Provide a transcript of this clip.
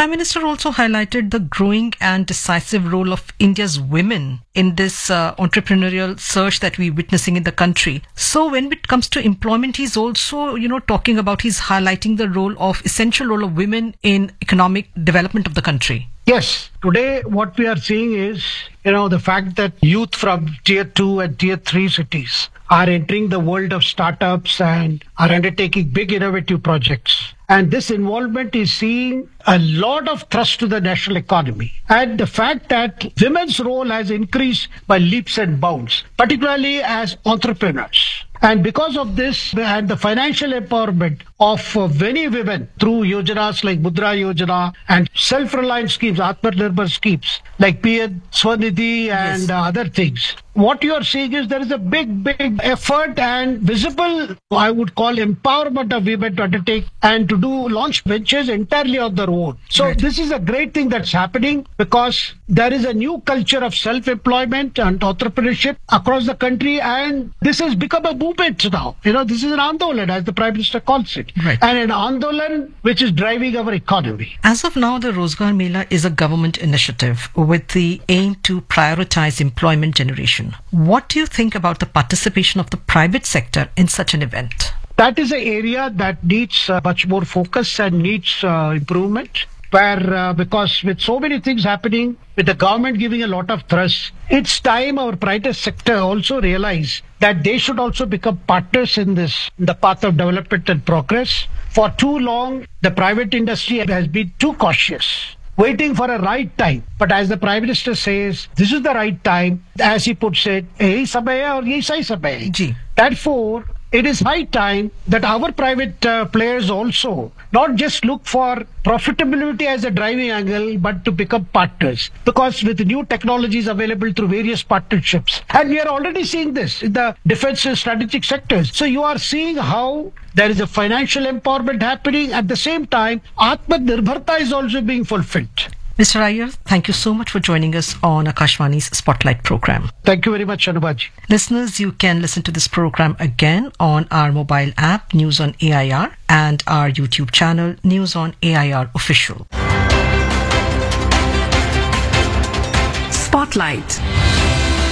Prime Minister also highlighted the growing and decisive role of India's women in this entrepreneurial surge that we're witnessing in the country. So when it comes to employment, he's also, he's highlighting the essential role of women in economic development of the country. Yes. Today, what we are seeing is, the fact that youth from tier 2 and tier 3 cities are entering the world of startups and are undertaking big innovative projects. And this involvement is seeing a lot of thrust to the national economy. And the fact that women's role has increased by leaps and bounds, particularly as entrepreneurs. And because of this and the financial empowerment of many women through yojanas like Mudra Yojana and self-reliant schemes, Atmanirbhar schemes like PM Swanidhi and other things, what you are seeing is there is a big effort and visible, I would call, empowerment of women to undertake and to launch ventures entirely on their own. So This is a great thing that's happening because there is a new culture of self-employment and entrepreneurship across the country, and this has become a movement now. This is an Andolan, as the Prime Minister calls it, and an Andolan which is driving our economy. As of now, the Rozgar Mela is a government initiative with the aim to prioritize employment generation. What do you think about the participation of the private sector in such an event? That is an area that needs much more focus and needs improvement. Because with so many things happening, with the government giving a lot of thrust, it's time our private sector also realize that they should also become partners in the path of development and progress. For too long, the private industry has been too cautious, waiting for a right time. But as the Prime Minister says, this is the right time. As he puts it, yahi samay hai aur yahi sahi samay hai. Therefore, it is high time that our private players also not just look for profitability as a driving angle, but to become partners. Because with new technologies available through various partnerships, and we are already seeing this in the defense and strategic sectors. So you are seeing how there is a financial empowerment happening. At the same time, Atmanirbharta is also being fulfilled. Mr. Iyer, thank you so much for joining us on Akashvani's Spotlight program. Thank you very much, Anubaji. Listeners, you can listen to this program again on our mobile app, News on AIR, and our YouTube channel, News on AIR Official. Spotlight.